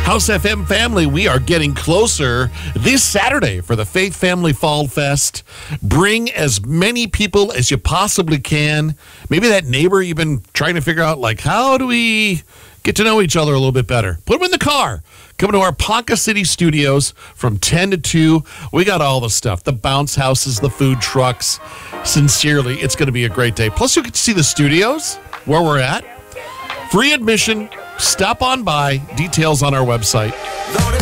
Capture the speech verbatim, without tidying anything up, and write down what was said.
House F M family, we are getting closer this Saturday for the Faith Family Fall Fest. Bring as many people as you possibly can. Maybe that neighbor you've been trying to figure out, like, how do we get to know each other a little bit better? Put them in the car. Come to our Ponca City studios from ten to two. We got all the stuff, the bounce houses, the food trucks. Sincerely, it's going to be a great day. Plus, you get to see the studios where we're at. Free admission. Stop on by. Details on our website.